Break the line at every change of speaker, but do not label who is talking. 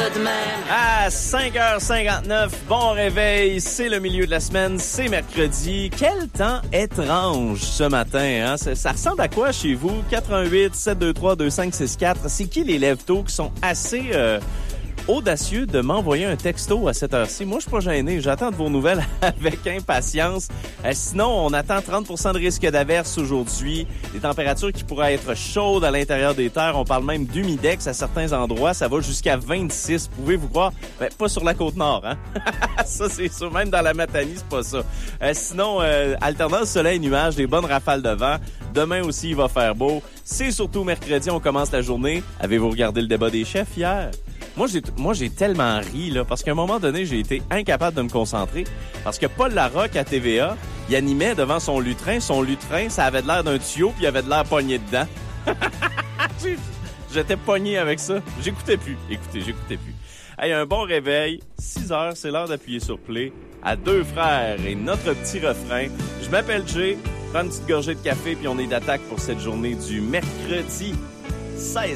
de même.
À 5h59, bon réveil, c'est le milieu de la semaine, c'est mercredi. Quel temps étrange ce matin, hein? Ça ressemble à quoi chez vous? 88-723-2564. C'est qui les lève-tôt qui sont assez audacieux de m'envoyer un texto à cette heure-ci? Moi, je suis pas gêné. J'attends de vos nouvelles avec impatience. Sinon, on attend 30% de risque d'averse aujourd'hui. Des températures qui pourraient être chaudes à l'intérieur des terres. On parle même d'humidex à certains endroits. Ça va jusqu'à 26. Pouvez-vous croire? Ben, pas sur la Côte-Nord, hein? Ça, c'est sûr. Même dans la Matanie, c'est pas ça. Sinon, alternance soleil-nuage, des bonnes rafales de vent. Demain aussi, il va faire beau. C'est surtout mercredi, on commence la journée. Avez-vous regardé le débat des chefs hier? Moi, j'ai tellement ri, là, parce qu'à un moment donné, j'ai été incapable de me concentrer. Parce que Paul Larocque, à TVA, il animait devant son lutrin. Son lutrin, ça avait de l'air d'un tuyau, puis il avait de l'air pogné dedans. J'étais pogné avec ça. J'écoutais plus. J'écoutais plus. Hey, un bon réveil. 6 heures, c'est l'heure d'appuyer sur play. À deux frères et notre petit refrain. Je m'appelle Jay. Prends une petite gorgée de café, puis on est d'attaque pour cette journée du mercredi 16